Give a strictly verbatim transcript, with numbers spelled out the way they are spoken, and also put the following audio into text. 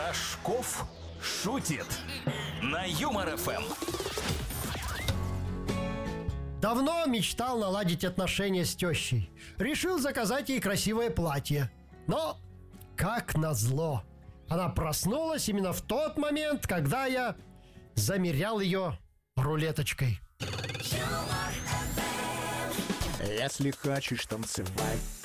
Рожков шутит на Юмор ФМ. Давно мечтал наладить отношения с тещей. Решил заказать ей красивое платье. Но, как назло, она проснулась именно в тот момент, когда я замерял ее рулеточкой. Если хочешь танцевать,